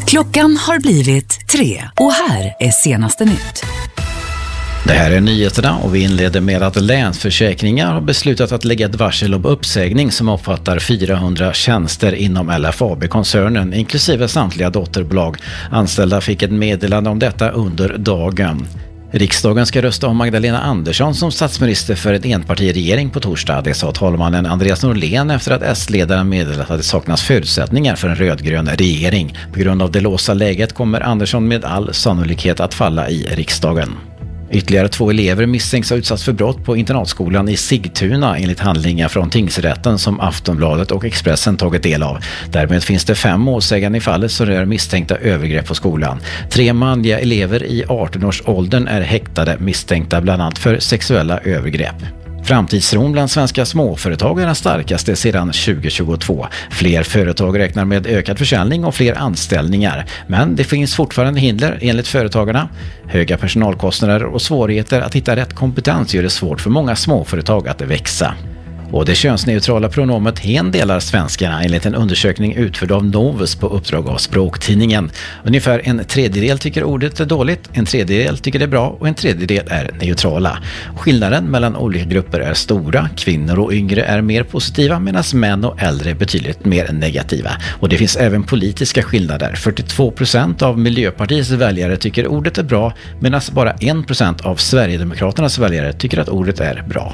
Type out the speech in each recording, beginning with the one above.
Klockan har blivit 3 och här är senaste nytt. Det här är nyheterna och vi inleder med att Länsförsäkringar har beslutat att lägga ett varsel om uppsägning som omfattar 400 tjänster inom LFAB-koncernen inklusive samtliga dotterbolag. Anställda fick ett meddelande om detta under dagen. Riksdagen ska rösta om Magdalena Andersson som statsminister för en enpartiregering på torsdag. Det sa talmannen Andreas Norlén efter att S-ledaren meddelat att det saknas förutsättningar för en rödgrön regering. På grund av det låsta läget kommer Andersson med all sannolikhet att falla i riksdagen. Ytterligare 2 elever misstänks ha utsatts för brott på internatskolan i Sigtuna enligt handlingar från tingsrätten som Aftonbladet och Expressen tagit del av. Därmed finns det 5 målsägande i fallet som rör misstänkta övergrepp på skolan. 3 manliga elever i 18-årsåldern är häktade misstänkta bland annat för sexuella övergrepp. Framtidstron bland svenska småföretag är den starkaste sedan 2022. Fler företag räknar med ökad försäljning och fler anställningar. Men det finns fortfarande hinder enligt företagarna. Höga personalkostnader och svårigheter att hitta rätt kompetens gör det svårt för många småföretag att växa. Och det könsneutrala pronomet hen delar svenskarna enligt en undersökning utförd av Novus på uppdrag av Språktidningen. Ungefär 1/3 tycker ordet är dåligt, 1/3 tycker det är bra och 1/3 är neutrala. Skillnaden mellan olika grupper är stora. Kvinnor och yngre är mer positiva medan män och äldre är betydligt mer negativa. Och det finns även politiska skillnader. 42% av Miljöpartiets väljare tycker ordet är bra medan bara 1% av Sverigedemokraternas väljare tycker att ordet är bra.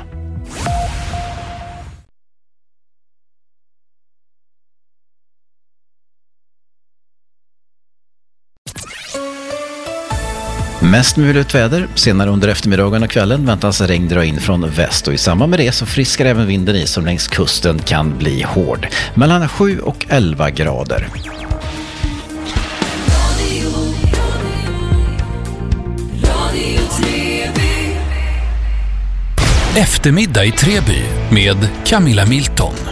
Mest muligt väder. Senare under eftermiddagen och kvällen väntas regn dra in från väst och i samband med det så friskar även vinden i som längs kusten kan bli hård. Mellan 7 och 11 grader. Eftermiddag i Treby med Camilla Milton.